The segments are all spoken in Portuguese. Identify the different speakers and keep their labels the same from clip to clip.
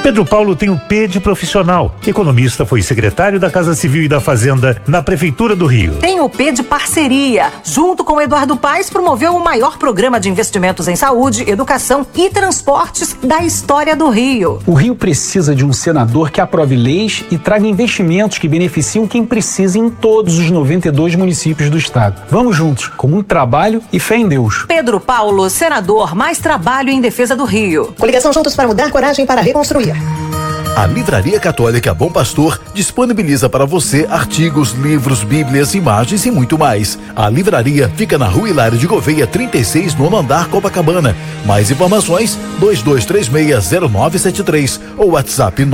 Speaker 1: Pedro Paulo tem o P de profissional. Economista, foi secretário da Casa Civil e da Fazenda na Prefeitura do Rio.
Speaker 2: Tem o P de parceria. Junto com Eduardo Paes, promoveu o maior programa de investimentos em saúde, educação e transportes da história do Rio.
Speaker 3: O Rio precisa de um senador que aprove leis e traga investimentos que beneficiam quem precisa em todos os 92 municípios do estado. Vamos juntos, com muito trabalho e fé em Deus.
Speaker 2: Pedro Paulo, senador, mais trabalho em defesa do Rio.
Speaker 4: Coligação Juntos para Mudar, coragem para reconstruir.
Speaker 5: A Livraria Católica Bom Pastor disponibiliza para você artigos, livros, bíblias, imagens e muito mais. A livraria fica na Rua Hilário de Gouveia, 36, nono andar, Copacabana. Mais informações, 22360973 ou WhatsApp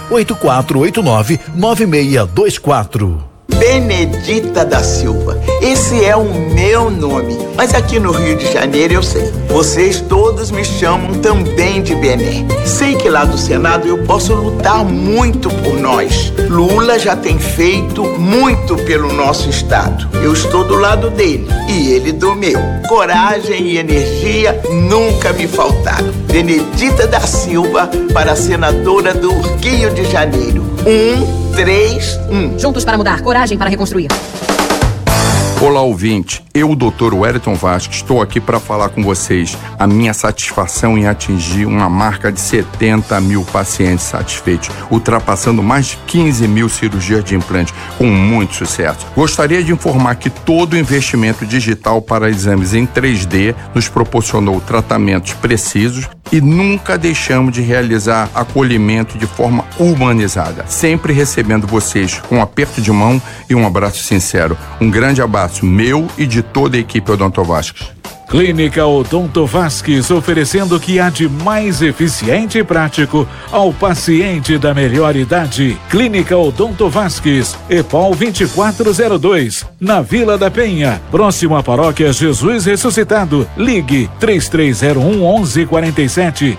Speaker 5: 984899624.
Speaker 6: Benedita da Silva, esse é o meu nome, mas aqui no Rio de Janeiro eu sei, vocês todos me chamam também de Bené. Sei que lá do Senado eu posso lutar muito por nós. Lula já tem feito muito pelo nosso estado. Eu estou do lado dele e ele do meu. Coragem e energia nunca me faltaram. Benedita da Silva para senadora do Rio de Janeiro. 131.
Speaker 2: Juntos para mudar, coragem para reconstruir.
Speaker 7: Olá, ouvinte. Eu, Dr. Wellington Vasques, estou aqui para falar com vocês a minha satisfação em atingir uma marca de 70 mil pacientes satisfeitos, ultrapassando mais de 15 mil cirurgias de implante, com muito sucesso. Gostaria de informar que todo o investimento digital para exames em 3D nos proporcionou tratamentos precisos e nunca deixamos de realizar acolhimento de forma humanizada, sempre recebendo vocês com um aperto de mão e um abraço sincero. Um grande abraço meu e de toda a equipe Odonto Vasques.
Speaker 8: Clínica Odonto Vasques, oferecendo o que há de mais eficiente e prático ao paciente da melhor idade. Clínica Odonto Vasques, EPOL 2402, na Vila da Penha, próximo à Paróquia Jesus Ressuscitado. Ligue 3301-1147,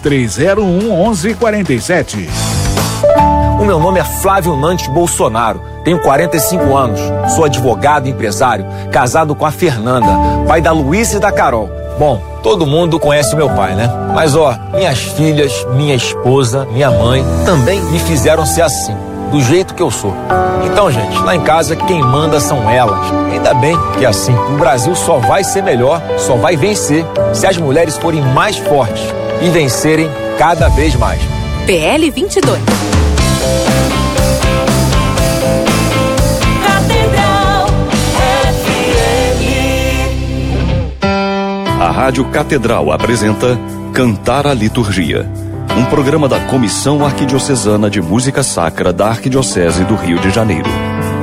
Speaker 8: 3301-1147.
Speaker 9: O meu nome é Flávio Nantes Bolsonaro, tenho 45 anos, sou advogado e empresário, casado com a Fernanda, pai da Luísa e da Carol. Bom, todo mundo conhece o meu pai, né? Mas minhas filhas, minha esposa, minha mãe também me fizeram ser assim, do jeito que eu sou. Então, gente, lá em casa quem manda são elas. Ainda bem que é assim. O Brasil só vai ser melhor, só vai vencer se as mulheres forem mais fortes e vencerem cada vez mais.
Speaker 2: PL 22.
Speaker 10: A Rádio Catedral apresenta Cantar a Liturgia, um programa da Comissão Arquidiocesana de Música Sacra da Arquidiocese do Rio de Janeiro.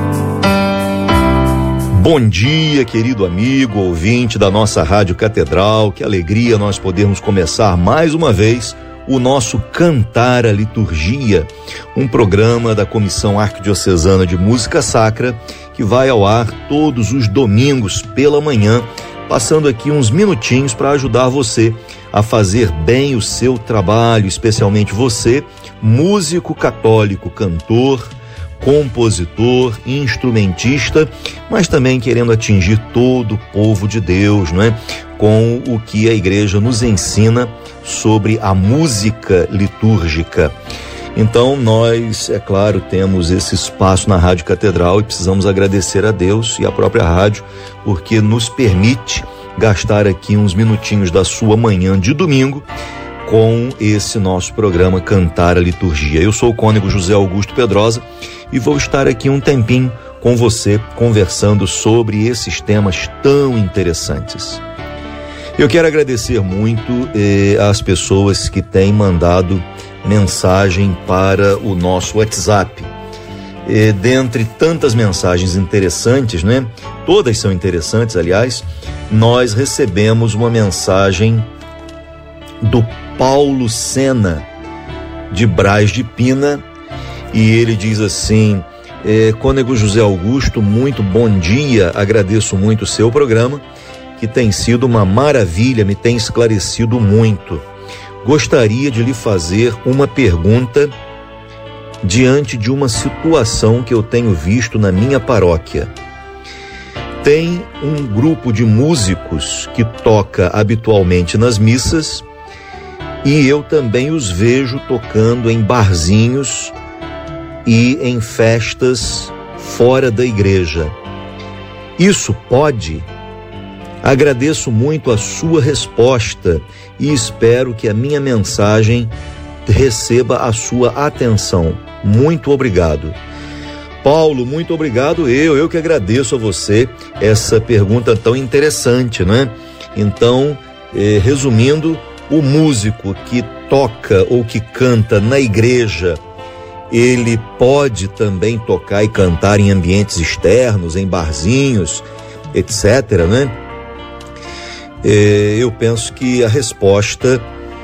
Speaker 11: Bom dia, querido amigo, ouvinte da nossa Rádio Catedral. Que alegria nós podermos começar mais uma vez o nosso Cantar a Liturgia, um programa da Comissão Arquidiocesana de Música Sacra que vai ao ar todos os domingos pela manhã, passando aqui uns minutinhos para ajudar você a fazer bem o seu trabalho, especialmente você, músico católico, cantor, compositor, instrumentista, mas também querendo atingir todo o povo de Deus, não é? Com o que a igreja nos ensina sobre a música litúrgica. Então nós, é claro, temos esse espaço na Rádio Catedral e precisamos agradecer a Deus e a própria rádio, porque nos permite gastar aqui uns minutinhos da sua manhã de domingo com esse nosso programa Cantar a Liturgia. Eu sou o cônego José Augusto Pedrosa e vou estar aqui um tempinho com você conversando sobre esses temas tão interessantes. Eu quero agradecer muito às pessoas que têm mandado mensagem para o nosso WhatsApp. Dentre tantas mensagens interessantes, né? Todas são interessantes, aliás. Nós recebemos uma mensagem do Paulo Sena, de Braz de Pina, e ele diz assim: cônego José Augusto, muito bom dia, agradeço muito o seu programa, que tem sido uma maravilha, me tem esclarecido muito. Gostaria de lhe fazer uma pergunta diante de uma situação que eu tenho visto na minha paróquia. Tem um grupo de músicos que toca habitualmente nas missas e eu também os vejo tocando em barzinhos e em festas fora da igreja. Isso pode? Agradeço muito a sua resposta e espero que a minha mensagem receba a sua atenção. Muito obrigado. Paulo, muito obrigado. Eu que agradeço a você essa pergunta tão interessante, né? Então, resumindo, o músico que toca ou que canta na igreja, ele pode também tocar e cantar em ambientes externos, em barzinhos, etc., né? Eu penso que a resposta,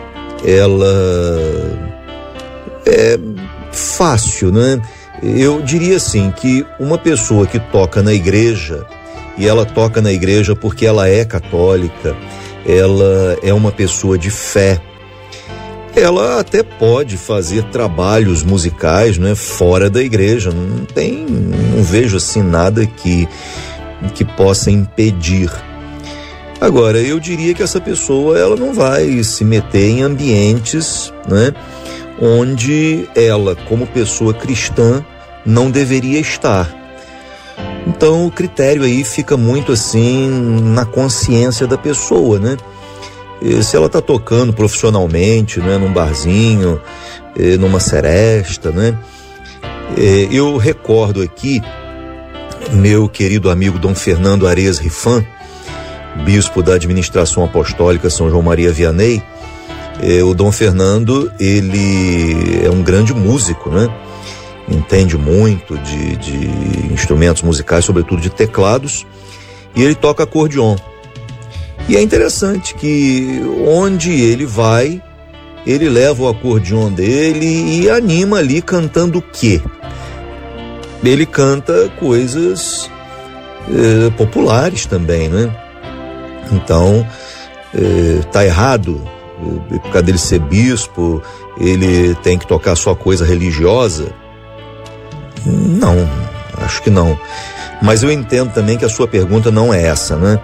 Speaker 11: ela é fácil, né? Eu diria assim, que uma pessoa que toca na igreja, e ela toca na igreja porque ela é católica, ela é uma pessoa de fé, ela até pode fazer trabalhos musicais, né, fora da igreja. Não vejo assim nada que possa impedir. Agora, eu diria que essa pessoa, ela não vai se meter em ambientes, né, onde ela, como pessoa cristã, não deveria estar. Então, o critério aí fica muito assim na consciência da pessoa, né? Se ela está tocando profissionalmente, né, num barzinho, numa seresta, né? Eu recordo aqui meu querido amigo Dom Fernando Ares Rifan, bispo da administração apostólica São João Maria Vianney. O Dom Fernando, ele é um grande músico, né? Entende muito de instrumentos musicais, sobretudo de teclados, e ele toca acordeon. E é interessante que onde ele vai, ele leva o acordeon dele e anima ali cantando o quê? Ele canta coisas populares também, né? Então, tá errado, por causa dele ser bispo, ele tem que tocar só coisa religiosa? Não, acho que não. Mas eu entendo também que a sua pergunta não é essa, né?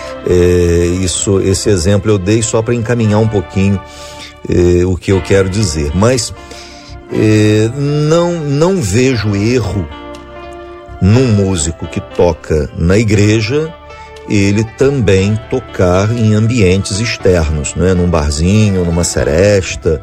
Speaker 11: Esse exemplo eu dei só para encaminhar um pouquinho o que eu quero dizer. Mas não vejo erro num músico que toca na igreja ele também tocar em ambientes externos, né? Num barzinho, numa seresta,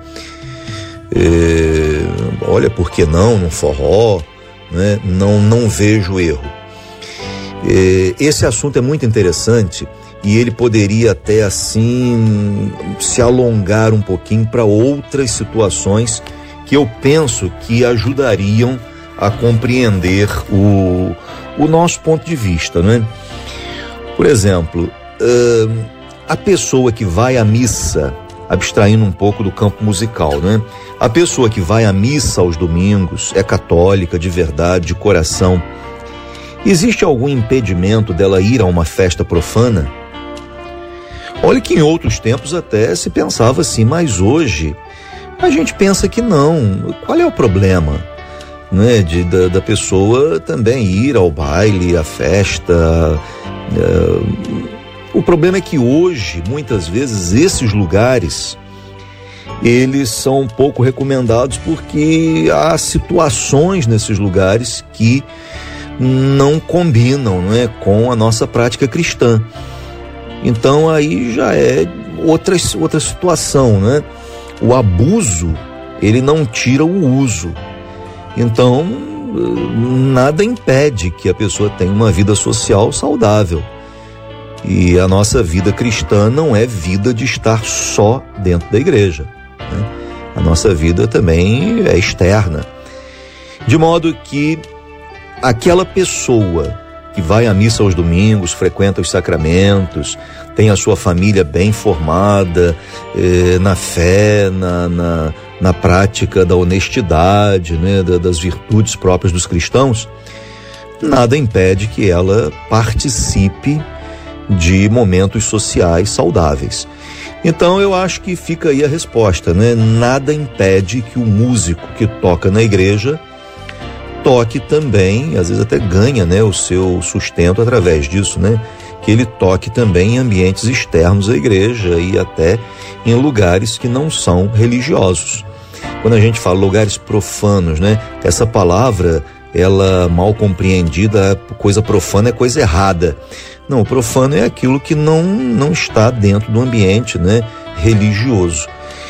Speaker 11: olha, por que não, num forró, né? Não vejo erro. Esse assunto é muito interessante e ele poderia até assim se alongar um pouquinho para outras situações que eu penso que ajudariam a compreender o nosso ponto de vista, né? Por exemplo, a pessoa que vai à missa, abstraindo um pouco do campo musical, né? A pessoa que vai à missa aos domingos, é católica de verdade, de coração, existe algum impedimento dela ir a uma festa profana? Olha que em outros tempos até se pensava assim, mas hoje a gente pensa que não. Qual é o problema, né, da pessoa também ir ao baile, à festa? O problema é que hoje, muitas vezes, esses lugares, eles são pouco recomendados porque há situações nesses lugares que não combinam, né, com a nossa prática cristã. Então aí já é outra situação, né? O abuso, ele não tira o uso. Então, nada impede que a pessoa tenha uma vida social saudável. E a nossa vida cristã não é vida de estar só dentro da igreja, né? A nossa vida também é externa. De modo que aquela pessoa que vai à missa aos domingos, frequenta os sacramentos, tem a sua família bem formada, na fé, na prática da honestidade, né, das virtudes próprias dos cristãos, nada impede que ela participe de momentos sociais saudáveis. Então eu acho que fica aí a resposta, né? Nada impede que o músico que toca na igreja toque também, às vezes até ganha, né, o seu sustento através disso, né? que ele toque também em ambientes externos à igreja e até em lugares que não são religiosos. Quando a gente fala lugares profanos, né? Essa palavra, ela mal compreendida, coisa profana é coisa errada. Não, o profano é aquilo que não está dentro do ambiente, né, religioso.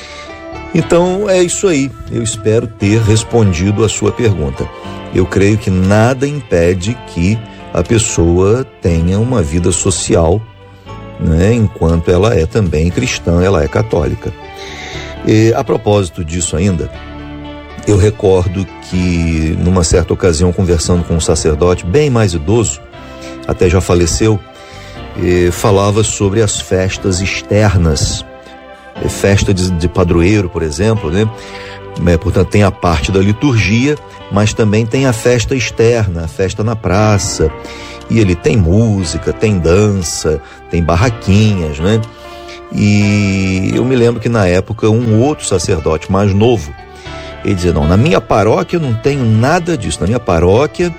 Speaker 11: Então é isso aí, eu espero ter respondido a sua pergunta. Eu creio que nada impede que a pessoa tenha uma vida social, né, enquanto ela é também cristã, ela é católica. E, a propósito disso ainda, eu recordo que numa certa ocasião, conversando com um sacerdote bem mais idoso, até já faleceu, falava sobre as festas externas, festa de padroeiro, por exemplo, né? Portanto, tem a parte da liturgia, mas também tem a festa externa, a festa na praça, e ele tem música, tem dança, tem barraquinhas, né? E eu me lembro que na época um outro sacerdote mais novo, ele dizia, não, na minha paróquia eu não tenho nada disso, na minha paróquia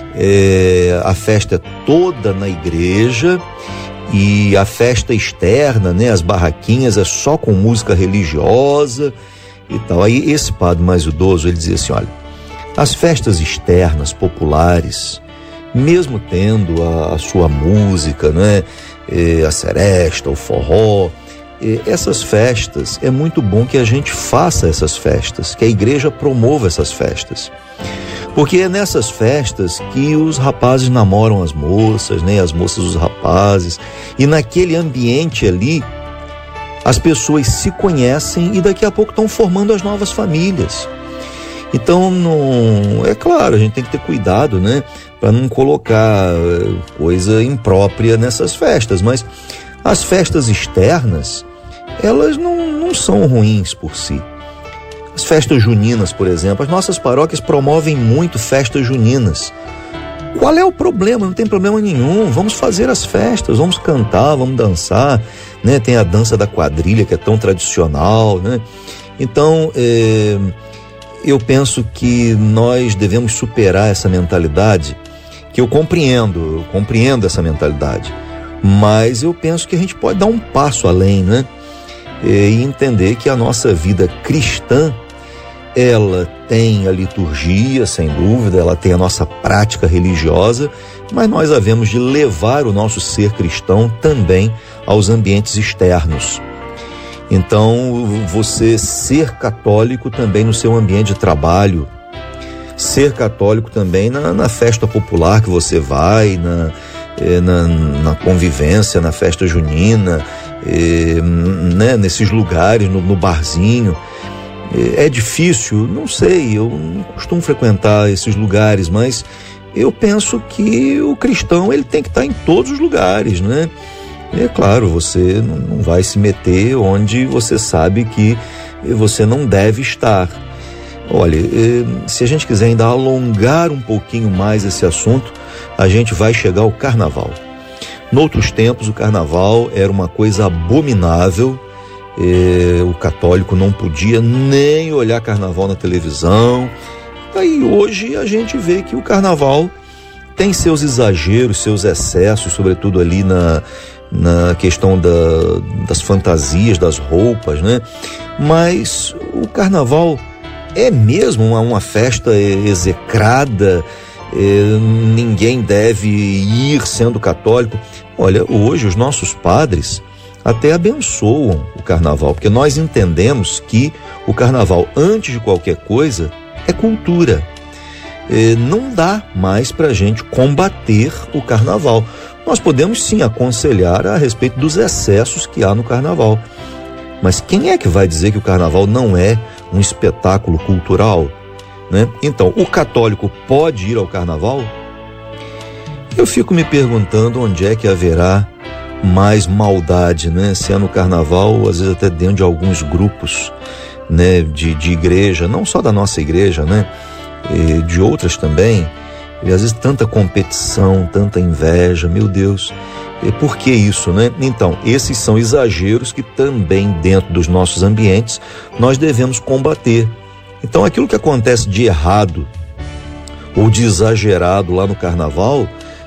Speaker 11: a festa é toda na igreja e a festa externa, né, as barraquinhas é só com música religiosa e tal. Aí esse padre mais idoso, ele dizia assim, olha, as festas externas, populares, mesmo tendo a sua música, né, a seresta, o forró, essas festas, é muito bom que a gente faça essas festas, que a igreja promova essas festas. Porque é nessas festas que os rapazes namoram as moças, né? As moças os rapazes. E naquele ambiente ali, as pessoas se conhecem e daqui a pouco estão formando as novas famílias. Então, é claro, a gente tem que ter cuidado, né? Para não colocar coisa imprópria nessas festas. Mas as festas externas, elas não são ruins por si. As festas juninas, por exemplo, as nossas paróquias promovem muito festas juninas. Qual é o problema? Não tem problema nenhum. Vamos fazer as festas, vamos cantar, vamos dançar, né? Tem a dança da quadrilha, que é tão tradicional, né? Então, eu penso que nós devemos superar essa mentalidade, que eu compreendo essa mentalidade, mas eu penso que a gente pode dar um passo além, né? E entender que a nossa vida cristã, ela tem a liturgia, sem dúvida, ela tem a nossa prática religiosa, mas nós havemos de levar o nosso ser cristão também aos ambientes externos. Então, você ser católico também no seu ambiente de trabalho, ser católico também na festa popular que você vai, na convivência, na festa junina, né, nesses lugares, no barzinho. É difícil, não sei, eu não costumo frequentar esses lugares, mas eu penso que o cristão, ele tem que estar em todos os lugares, né? É claro, você não vai se meter onde você sabe que você não deve estar. Olha, se a gente quiser ainda alongar um pouquinho mais esse assunto, a gente vai chegar ao carnaval. Noutros tempos, o carnaval era uma coisa abominável. O católico não podia nem olhar carnaval na televisão. Aí hoje a gente vê que o carnaval tem seus exageros, seus excessos, sobretudo ali na questão das fantasias, das roupas, né? Mas o carnaval é mesmo uma festa execrada, ninguém deve ir sendo católico. Olha, hoje os nossos padres até abençoam o carnaval, porque nós entendemos que o carnaval, antes de qualquer coisa, é cultura. Não dá mais para a gente combater o carnaval. Nós podemos sim aconselhar a respeito dos excessos que há no carnaval. Mas quem é que vai dizer que o carnaval não é um espetáculo cultural, né? Então, o católico pode ir ao carnaval? Eu fico me perguntando onde é que haverá mais maldade, né? Se é no carnaval, às vezes até dentro de alguns grupos, né, de igreja, não só da nossa igreja, né? De outras também, e às vezes tanta competição, tanta inveja, meu Deus, por que isso, né? Então, esses são exageros que também dentro dos nossos ambientes nós devemos combater. Então, aquilo que acontece de errado ou de exagerado lá no carnaval,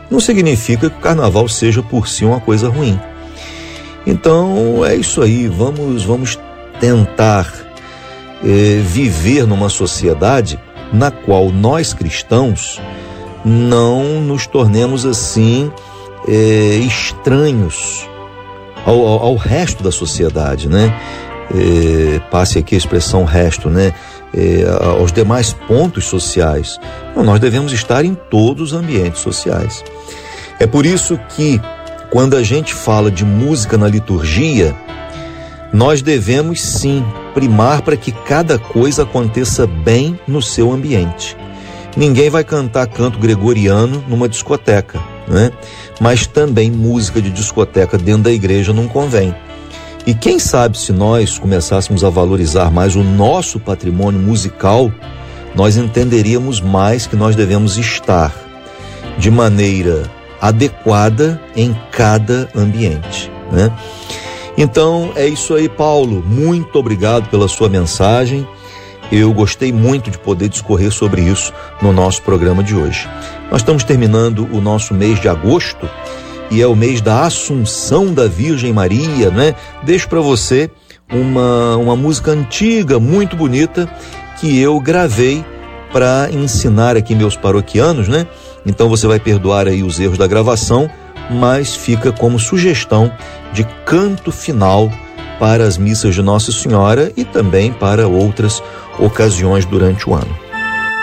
Speaker 11: não significa que o carnaval seja por si uma coisa ruim. Então é isso aí, vamos tentar viver numa sociedade na qual nós cristãos não nos tornemos assim estranhos ao resto da sociedade, né? Passe aqui a expressão resto, né? Aos demais pontos sociais. Não, nós devemos estar em todos os ambientes sociais. É por isso que, quando a gente fala de música na liturgia, nós devemos sim primar para que cada coisa aconteça bem no seu ambiente. Ninguém vai cantar canto gregoriano numa discoteca, né? Mas também música de discoteca dentro da igreja não convém. E quem sabe, se nós começássemos a valorizar mais o nosso patrimônio musical, nós entenderíamos mais que nós devemos estar de maneira adequada em cada ambiente, né? Então é isso aí, Paulo, muito obrigado pela sua mensagem. Eu gostei muito de poder discorrer sobre isso no nosso programa de hoje. Nós estamos terminando o nosso mês de agosto e é o mês da Assunção da Virgem Maria, né? Deixo para você uma música antiga, muito bonita, que eu gravei para ensinar aqui meus paroquianos, né? Então você vai perdoar aí os erros da gravação, mas fica como sugestão de canto final para as missas de Nossa Senhora e também para outras ocasiões durante o ano.